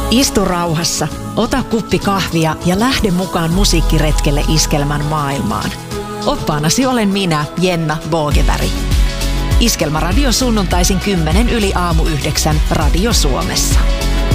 Istu rauhassa, ota kuppi kahvia ja lähde mukaan musiikkiretkelle Iskelmän maailmaan. Oppaanasi olen minä, Jenna Bogeberg. Iskelmäradio sunnuntaisin 10 yli aamu 9 Radio Suomessa.